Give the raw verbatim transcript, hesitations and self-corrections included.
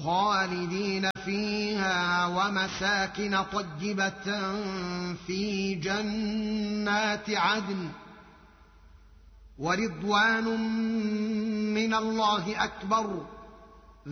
خالدين فيها ومساكن طيبة في جنات عدن ورضوان من الله أكبر